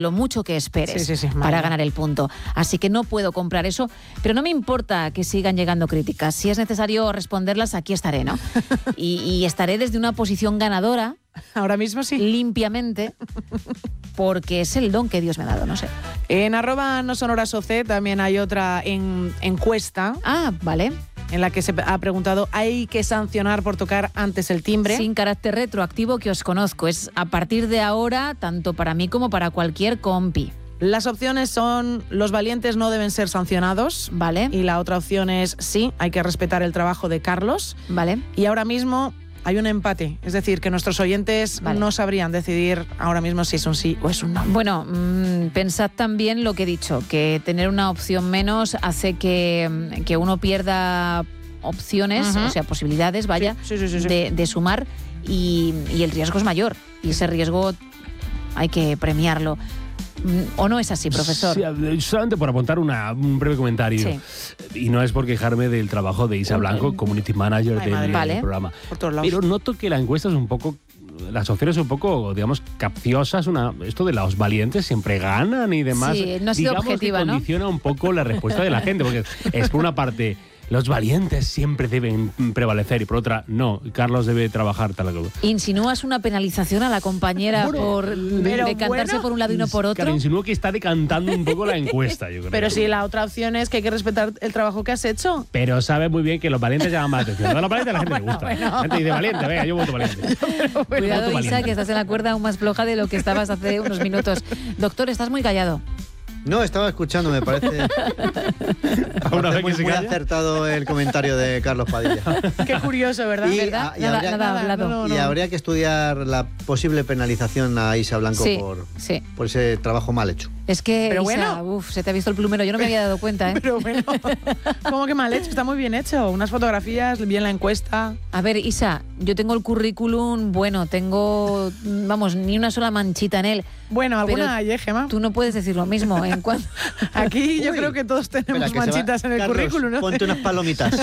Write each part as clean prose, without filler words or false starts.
lo mucho que esperes Sí, para ganar el punto. Así que no puedo comprar eso, pero no me importa que sigan llegando críticas. Si es necesario responderlas, aquí estaré, ¿no? Y estaré desde una posición ganadora. Ahora mismo sí. Limpiamente, porque es el don que Dios me ha dado, no sé. En @nosonorasoc también hay otra encuesta. Ah, vale. En la que se ha preguntado, ¿hay que sancionar por tocar antes el timbre? Sin carácter retroactivo, que os conozco. Es a partir de ahora, tanto para mí como para cualquier compi. Las opciones son: los valientes no deben ser sancionados. Vale. Y la otra opción es: sí, hay que respetar el trabajo de Carlos. Vale. Y ahora mismo hay un empate. Es decir, que nuestros oyentes no sabrían decidir ahora mismo si es un sí o es un no. Bueno, pensad también lo que he dicho, que tener una opción menos hace que uno pierda opciones, o sea, posibilidades, vaya, Sí. de sumar y el riesgo es mayor. Y ese riesgo hay que premiarlo. ¿O no es así, profesor? Sí, solamente por apuntar un breve comentario. Sí. Y no es por quejarme del trabajo de Isa Blanco, Community Manager del programa. Por todos lados. Pero noto que la encuesta es un poco... Las opciones son un poco, digamos, capciosas. Esto de los valientes siempre ganan y demás. Sí, no ha sido digamos objetiva, que ¿no? condiciona un poco la respuesta de la gente. Porque es por una parte... Los valientes siempre deben prevalecer y por otra, no, Carlos debe trabajar tal como. ¿Insinúas una penalización a la compañera por decantarse por un lado y no por otro? Claro, insinúo que está decantando un poco la encuesta, yo creo. Pero si la otra opción es que hay que respetar el trabajo que has hecho. Pero sabes muy bien que los valientes llaman más la atención. No, los valientes a la gente le gusta. La gente dice valiente, venga, yo voto valiente. Cuidado, Isa, que estás en la cuerda aún más floja de lo que estabas hace unos minutos. Doctor, estás muy callado. No, estaba escuchando, me parece, muy acertado el comentario de Carlos Padilla. Qué curioso, ¿verdad? ¿Verdad? Nada hablado. Y habría que estudiar la posible penalización a Isa Blanco por ese trabajo mal hecho. Es que, pero Isa, bueno, se te ha visto el plumero, yo no me había dado cuenta, ¿eh? Pero bueno, ¿cómo que mal hecho? Está muy bien hecho. Unas fotografías, bien la encuesta. A ver, Isa, yo tengo el currículum, bueno, tengo, vamos, ni una sola manchita en él. Bueno, alguna hay, Gemma. Tú no puedes decir lo mismo. Aquí yo creo que todos tenemos manchitas en el Carlos, currículum, ¿no? Ponte unas palomitas.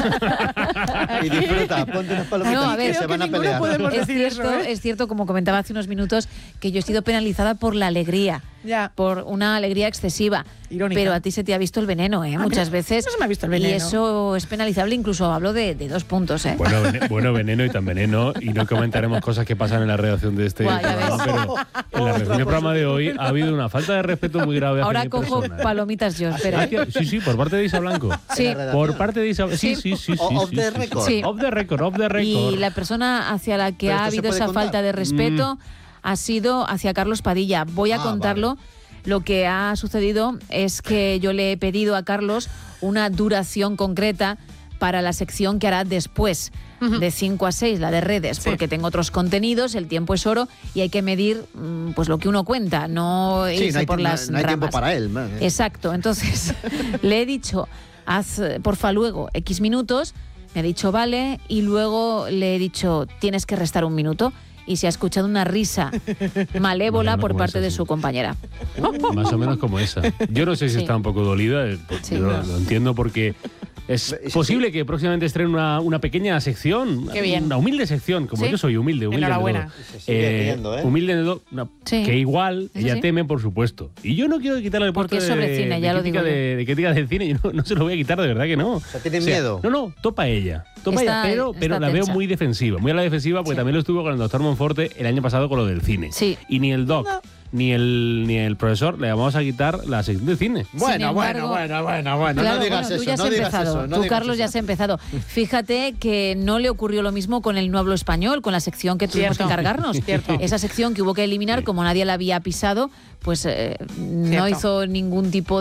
Y disfruta, ponte unas palomitas, no, a ver, que se van a pelear. Es cierto, como comentaba hace unos minutos, que yo he sido penalizada por la alegría. Ya. Por una alegría excesiva. Irónica. Pero a ti se te ha visto el veneno, ¿eh? Muchas veces. No se me ha visto el veneno. Y eso es penalizable, incluso hablo de 2 puntos, ¿eh? Bueno, veneno y tan veneno. Y no comentaremos cosas que pasan en la redacción de este programa. Pero en la redacción del programa de hoy ha habido una falta de respeto muy grave. Ahora cojo palomitas yo, espera. Sí, por parte de Isa Blanco. Sí. Por parte de Isa Blanco. Sí. Off the record. Sí. Off the record. Y la persona hacia la que ha habido esa falta de respeto ha sido hacia Carlos Padilla. Voy a contarlo. Vale. Lo que ha sucedido es que yo le he pedido a Carlos una duración concreta para la sección que hará después, de 5 a 6, la de redes, porque tengo otros contenidos, el tiempo es oro y hay que medir pues lo que uno cuenta, no irse por las ramas. No hay tiempo para él. Exacto, entonces le he dicho, haz porfa luego X minutos, me ha dicho vale, y luego le he dicho, tienes que restar 1 minuto. Y se ha escuchado una risa malévola por parte de su compañera. Más o menos como esa. Yo no sé si está un poco dolida, lo entiendo porque es posible que próximamente estrene una pequeña sección, una humilde sección, como yo soy humilde. Enhorabuena. Humilde de que igual ella teme, por supuesto. Y yo no quiero quitarle el puesto porque es sobre cine, ya lo digo. De crítica del cine, yo no se lo voy a quitar, de verdad que no. O sea, ¿tiene miedo? No, topa ella, pero la veo muy defensiva, muy a la defensiva, porque también lo estuvo con el doctor Monforte el año pasado con lo del cine. Sí. Y ni el doc ni el profesor le vamos a quitar la sección de cine. Bueno, claro, no digas eso, no digas eso. Tú, Carlos, ya has empezado. Fíjate que no le ocurrió lo mismo con el No Hablo Español, con la sección que tuvimos que cargarnos. Esa sección que hubo que eliminar, como nadie la había pisado, pues no hizo ningún tipo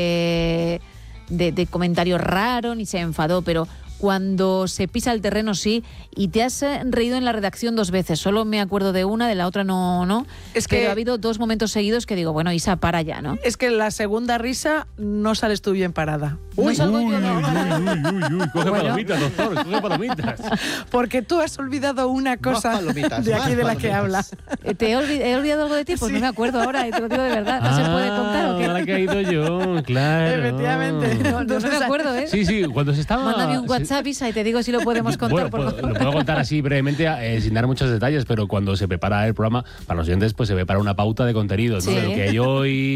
de comentario raro, ni se enfadó, pero cuando se pisa el terreno sí, y te has reído en la redacción 2 veces, solo me acuerdo de una, de la otra no. Es que ha habido 2 momentos seguidos que digo, bueno, Isa, para ya, ¿no? Es que la segunda risa no sales tú bien parada. No salgo yo, no. Coge palomitas, doctor, coge palomitas. Porque tú has olvidado una cosa de aquí de la que hablas. ¿He olvidado algo de ti? Pues no me acuerdo ahora, te lo digo de verdad. ¿No se puede contar o qué? La he caído yo, claro. Efectivamente. No me acuerdo, ¿eh? Sí, cuando se estaba... Mándame un WhatsApp, Isa, y te digo si lo podemos contar. Bueno, lo puedo contar así brevemente, sin dar muchos detalles, pero cuando se prepara el programa, para los oyentes, pues se prepara una pauta de contenido. Sí. ¿No? Lo que hay hoy...